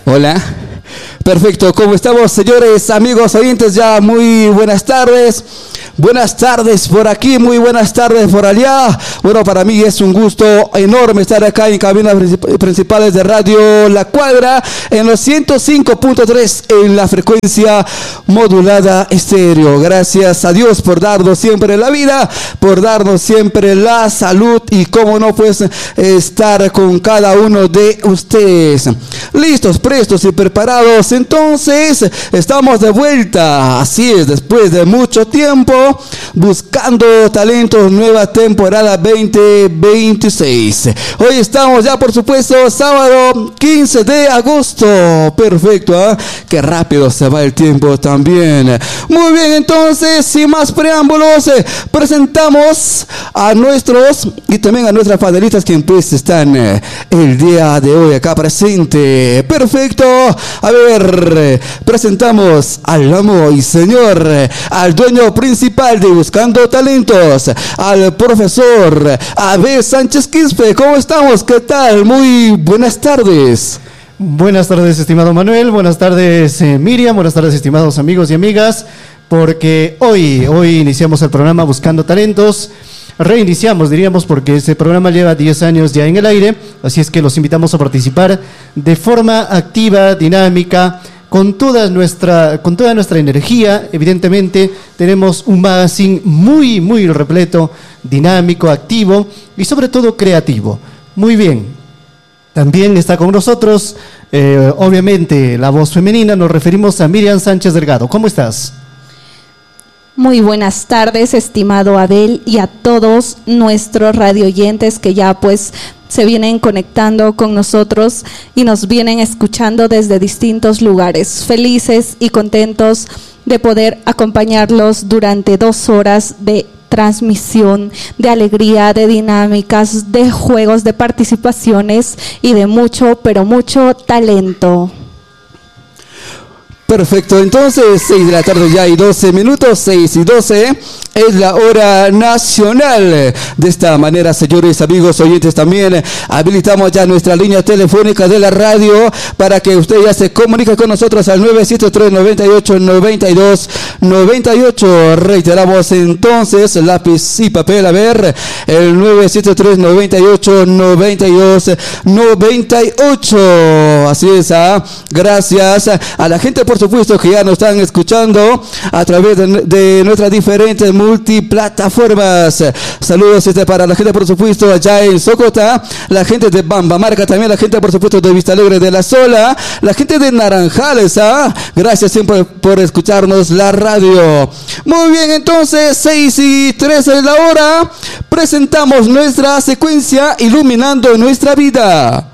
Hola. Perfecto, ¿cómo estamos, señores, amigos, oyentes? Ya muy buenas tardes. Buenas tardes por aquí, muy buenas tardes por allá. Bueno, para mí es un gusto enorme estar acá en cabinas principales de Radio La Cuadra, en los 105.3 en la frecuencia modulada estéreo. Gracias a Dios por darnos siempre la vida, por darnos siempre la salud y cómo no, pues, estar con cada uno de ustedes. Listos, prestos y preparados. Entonces, estamos de vuelta. Así es, después de mucho tiempo, buscando talentos, nueva temporada 2026. Hoy estamos ya, por supuesto, sábado 15 de agosto. Perfecto, ¿eh? Qué rápido se va el tiempo también. Muy bien, entonces, sin más preámbulos, presentamos a nuestros y también a nuestras panelistas que pues están el día de hoy acá presente. Perfecto. A ver, presentamos al amo y señor, al dueño principal de Buscando Talentos, al profesor Abel Sánchez Quispe. ¿Cómo estamos? ¿Qué tal? Muy buenas tardes. Buenas tardes, estimado Manuel. Buenas tardes, Miriam. Buenas tardes, estimados amigos y amigas. Porque hoy iniciamos el programa Buscando Talentos. Reiniciamos, diríamos, porque este programa lleva 10 años ya en el aire. Así es que los invitamos a participar de forma activa, dinámica, con toda nuestra energía. Evidentemente tenemos un magazine muy repleto, dinámico, activo y sobre todo creativo. Muy bien, también está con nosotros, obviamente, la voz femenina. Nos referimos a Miriam Sánchez Delgado. ¿Cómo estás? Muy buenas tardes, estimado Abel, y a todos nuestros radioyentes que ya pues se vienen conectando con nosotros y nos vienen escuchando desde distintos lugares. Felices y contentos de poder acompañarlos durante 2 horas de transmisión, de alegría, de dinámicas, de juegos, de participaciones y de mucho, pero mucho talento. Perfecto, entonces 6 de la tarde ya y 12 minutos, 6 y 12 es la hora nacional. De esta manera, señores, amigos, oyentes, también habilitamos ya nuestra línea telefónica de la radio para que usted ya se comunique con nosotros al 973-98-92-98. Reiteramos entonces, lápiz y papel, a ver, el 973-98-92-98. Así es, gracias a la gente, por supuesto, que ya nos están escuchando a través de nuestras diferentes multiplataformas. Saludos para la gente, por supuesto, allá en Socota, la gente de Bambamarca, también la gente, por supuesto, de Vista Alegre de la Sola, la gente de Naranjales. Gracias siempre por escucharnos la radio. Muy bien, entonces 6 y 13 es la hora. Presentamos nuestra secuencia Iluminando Nuestra Vida.